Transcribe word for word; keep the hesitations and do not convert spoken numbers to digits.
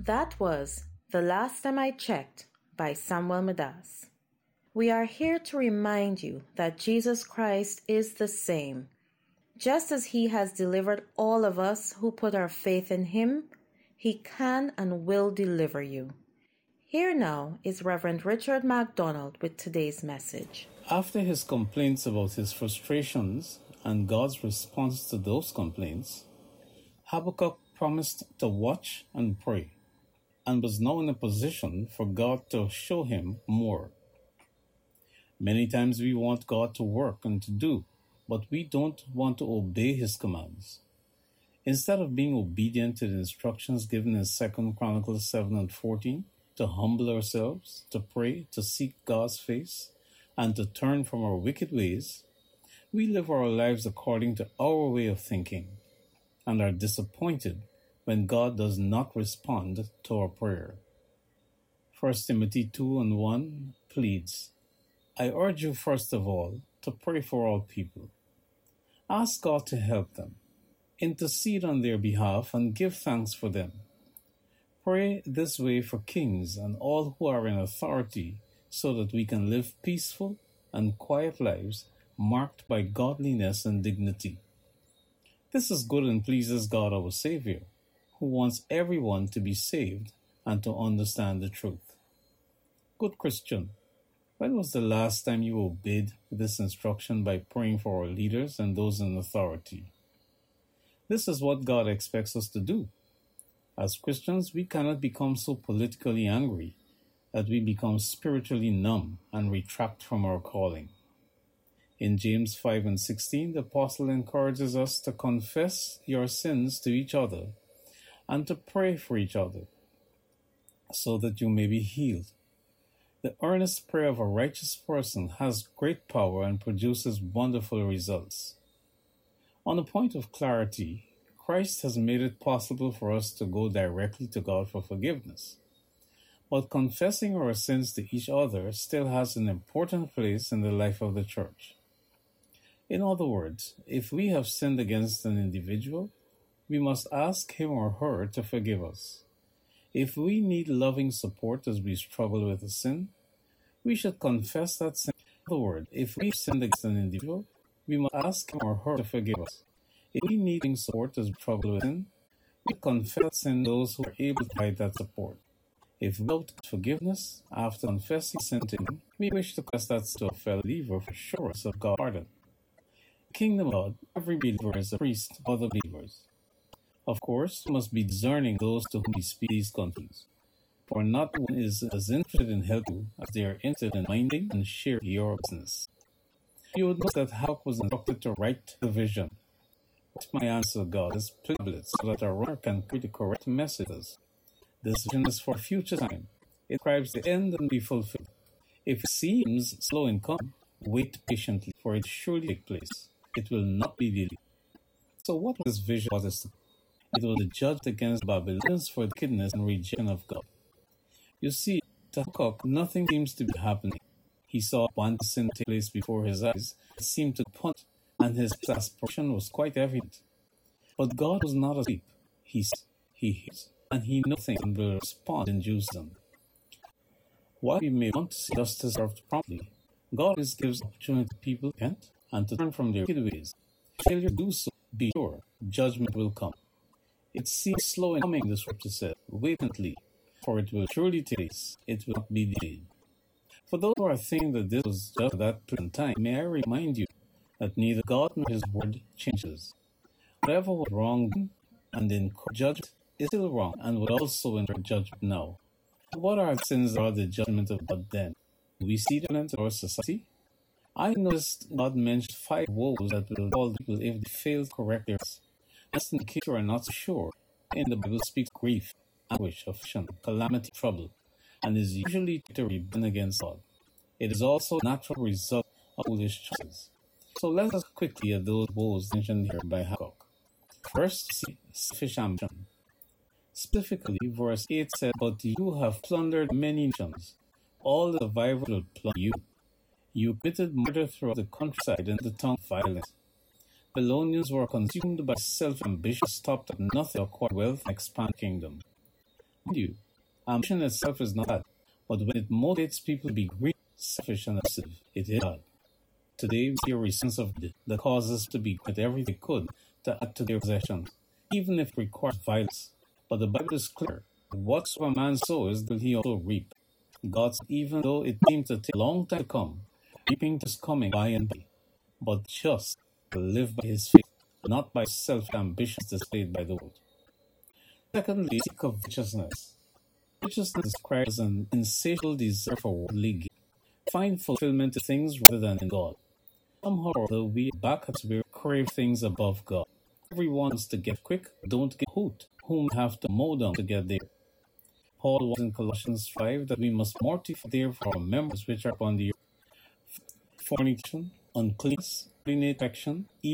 That was The Last Time I Checked by Samuel Midas. We are here to remind you that Jesus Christ is the same. Just as he has delivered all of us who put our faith in him, he can and will deliver you. Here now is Reverend Richard MacDonald with today's message. After his complaints about his frustrations and God's response to those complaints, Habakkuk promised to watch and pray, and was now in a position for God to show him more. Many times we want God to work and to do, but we don't want to obey his commands. Instead of being obedient to the instructions given in Second Chronicles seven and fourteen, to humble ourselves, to pray, to seek God's face, and to turn from our wicked ways, we live our lives according to our way of thinking, and are disappointed when God does not respond to our prayer. First Timothy two and one pleads, I urge you first of all to pray for all people. Ask God to help them, intercede on their behalf, and give thanks for them. Pray this way for kings and all who are in authority, so that we can live peaceful and quiet lives marked by godliness and dignity. This is good and pleases God our Savior, who wants everyone to be saved and to understand the truth. Good Christian, when was the last time you obeyed this instruction by praying for our leaders and those in authority? This is what God expects us to do. As Christians, we cannot become so politically angry that we become spiritually numb and retract from our calling. In James five and sixteen, the apostle encourages us to confess your sins to each other and to pray for each other, so that you may be healed. The earnest prayer of a righteous person has great power and produces wonderful results. On a point of clarity, Christ has made it possible for us to go directly to God for forgiveness. But confessing our sins to each other still has an important place in the life of the church. In other words, if we have sinned against an individual, we must ask him or her to forgive us. If we need loving support as we struggle with a sin, we should confess that sin. In other words, if we have sinned against an individual, we must ask him or her to forgive us. If we need loving support as we struggle with sin, we confess that sin to those who are able to provide that support. If without forgiveness, after confessing sin to him, we wish to confess that sin to a fellow believer for assurance of God's pardon. In the kingdom of God, every believer is a priest of other believers. Of course, we must be discerning those to whom we speak these confessions, for not one is as interested in helping you as they are interested in minding and sharing your business. You would note that Habakkuk was instructed to write the vision. What my answer, God, is tablets, so that our runner can carry the correct messages. This vision is for future time. It describes the end and be fulfilled. If it seems slow in coming, wait patiently, for it surely take place. It will not be delayed. So what was this vision was this? It was a judgment against the Babylonians for the wickedness and rejection of God. You see, to Habakkuk, nothing seems to be happening. He saw one sin take place before his eyes. It seemed to punt, and his exasperation was quite evident. But God was not asleep. He sees, he hears, and he knows things and will respond in due season. While we may want to see justice served promptly, God always gives opportunity to people to repent and to turn from their wicked ways. If failure to do so, be sure judgment will come. It seems slow in coming, the scripture says. Wait patiently, for it will surely take place. It will not be delayed. For those who are thinking that this was just that present time, may I remind you that neither God nor his word changes. Whatever was wrong and in judgment is still wrong and will also enter judgment now. What are sins that are the judgment of God then? Do we see them in our society? I noticed God mentioned five woes that will fall people if they fail to correct their sins. Just in case you are not so sure, in the Bible speaks grief, anguish, affliction, calamity, trouble, and is usually to rebellion against God. It is also a natural result of foolish choices. So let us quickly at those woes mentioned here by Habakkuk. First, see selfish ambition. Specifically, verse eight said, But you have plundered many nations. All the survivors will plunder you. You committed murder throughout the countryside and the town of violence. Babylonians were consumed by self-ambition, stopped at nothing to acquire wealth and expand the kingdom. you. Ambition itself is not bad, but when it motivates people to be greedy, selfish, and obsessive, it is bad. Today, we see a sense of greed that causes to be at everything they could to add to their possessions, even if it requires violence. But the Bible is clear. Whatsoever a man sows, will he also reap. God said, even though it seems to take a long time to come, reaping is coming by and by. But just to live by his faith, not by self-ambitions displayed by the world. Secondly, seek of righteousness. Righteousness is described as an insatiable desire for worldly gain. Find fulfillment in things rather than in God. Somehow or other, we back at we crave things above God. Everyone wants to get quick, don't get hoot, whom we have to mow down to get there. Paul was in Colossians five that we must mortify therefore our members which are upon the earth: fornication, uncleanness, urination, evil,